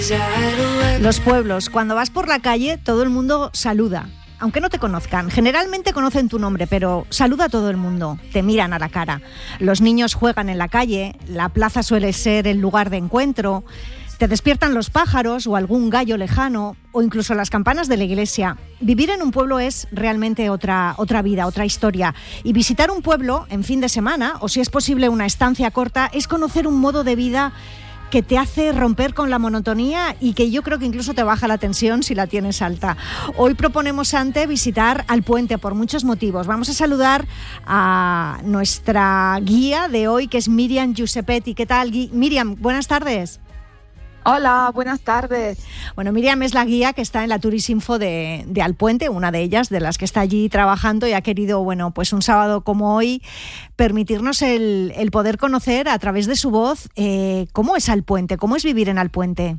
Los pueblos, cuando vas por la calle, todo el mundo saluda. Aunque no te conozcan, generalmente conocen tu nombre, pero saluda a todo el mundo, te miran a la cara. Los niños juegan en la calle, la plaza suele ser el lugar de encuentro, te despiertan los pájaros o algún gallo lejano, o incluso las campanas de la iglesia. Vivir en un pueblo es realmente otra vida, otra historia. Y visitar un pueblo en fin de semana, o si es posible una estancia corta, es conocer un modo de vida que te hace romper con la monotonía y que yo creo que incluso te baja la tensión si la tienes alta. Hoy proponemos, Ante, visitar Alpuente por muchos motivos. Vamos a saludar a nuestra guía de hoy, que es Miriam Giuseppetti. ¿Qué tal, Miriam? Buenas tardes. Hola, buenas tardes. Bueno, Miriam es la guía que está en la Turisinfo de Alpuente, una de ellas, de las que está allí trabajando, y ha querido, bueno, pues un sábado como hoy, permitirnos el poder conocer a través de su voz cómo es Alpuente, cómo es vivir en Alpuente.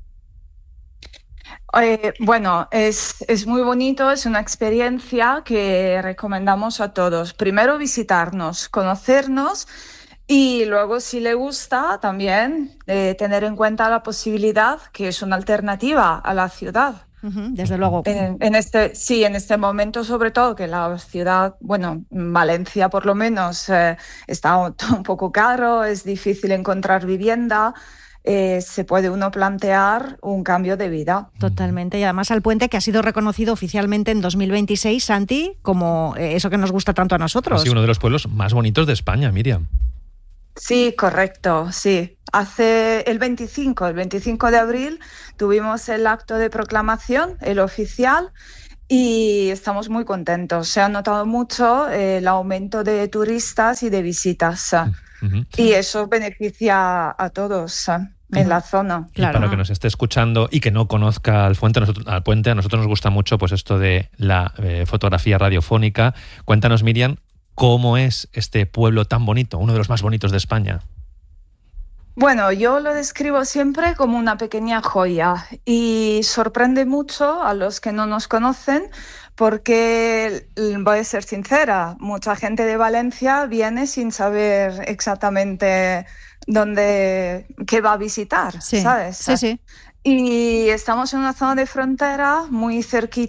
Bueno, es muy bonito, es una experiencia que recomendamos a todos. Primero visitarnos, conocernos. Y luego, si le gusta, también tener en cuenta la posibilidad que es una alternativa a la ciudad. Desde luego. En este momento, sobre todo, que la ciudad, bueno, Valencia por lo menos, está un poco caro, es difícil encontrar vivienda. Se puede uno plantear un cambio de vida. Totalmente, y además Alpuente, que ha sido reconocido oficialmente en 2026, Santi, como eso que nos gusta tanto a nosotros. Sí, uno de los pueblos más bonitos de España, Miriam. Sí, correcto, sí. Hace el 25 de abril tuvimos el acto de proclamación, el oficial, y estamos muy contentos. Se ha notado mucho el aumento de turistas y de visitas. Y eso beneficia a todos en la zona. Claro. Y para que nos esté escuchando y que no conozca Alpuente, a nosotros nos gusta mucho pues esto de la fotografía radiofónica. Cuéntanos, Miriam, ¿cómo es este pueblo tan bonito, uno de los más bonitos de España? Bueno, yo lo describo siempre como una pequeña joya y sorprende mucho a los que no nos conocen porque, voy a ser sincera, mucha gente de Valencia viene sin saber exactamente qué va a visitar, sí, ¿sabes? Sí. Y estamos en una zona de frontera muy cerquita